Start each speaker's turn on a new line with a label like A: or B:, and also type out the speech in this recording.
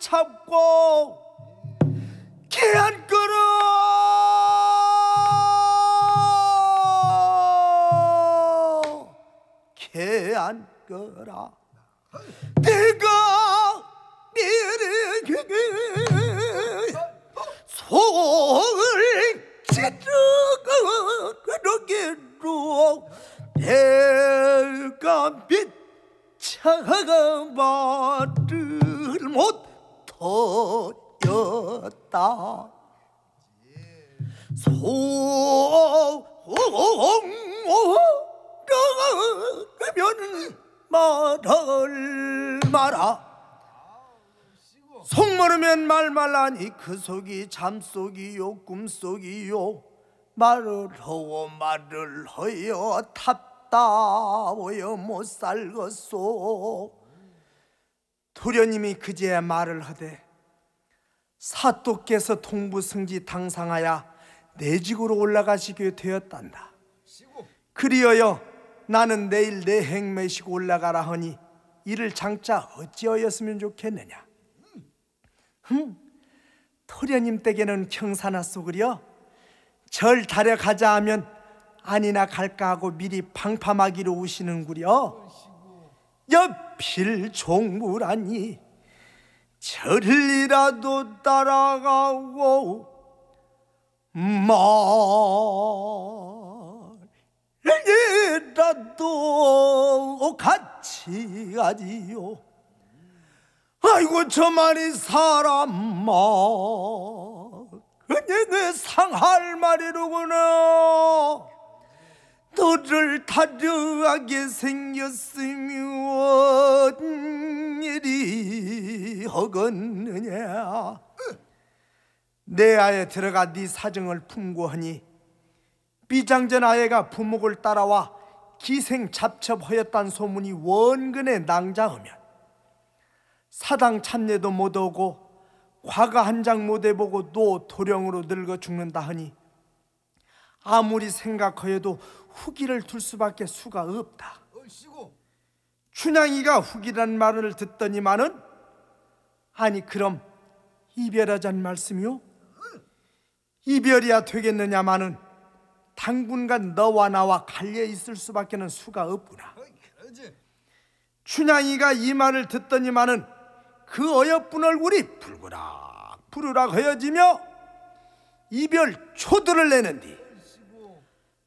A: 잡고 개안 끌어 개안 끌어 내가 속을 찌르고 그러기로 내가 미쳐가 말을 못하였다. 소렁하면 말을 마라. 속 모르면 말말라니 그 속이 잠속이요 꿈속이요 말을 허워 말을 허여 답답하여 못 살겠소. 도련님이 그제야 말을 하되 사또께서 통부승지 당상하여 내직으로 올라가시게 되었단다. 그리하여 나는 내일 내 행매시고 올라가라 하니 이를 장차 어찌하였으면 좋겠느냐. 토련님 댁에는 경사나 쏘그려 절 다려가자 하면 아니나 갈까 하고 미리 방파마기로 우시는구려. 옆필 종무라니 절이라도 따라가고 말이라도 같이 가지요. 아이고 저만이 사람마 그녀의 상할 말이로구나. 너를 다려하게 생겼으면 일이 허겄느냐. 내 아에 들어가 네 사정을 품고하니 비장전 아예가 부목을 따라와 기생잡첩하였단 소문이 원근에 낭자하면 사당 참례도 못오고 과가 한 장 못해보고 또 도령으로 늙어 죽는다 하니 아무리 생각하여도 후기를 둘 수밖에 수가 없다. 춘향이가 후기란 말을 듣더니만은 아니 그럼 이별하자는 말씀이요? 이별이야 되겠느냐마는 당분간 너와 나와 갈려 있을 수밖에는 수가 없구나. 춘향이가 이 말을 듣더니만은 그 어여쁜 얼굴이 붉으락 푸르락 허여지며 이별 초들을 내는디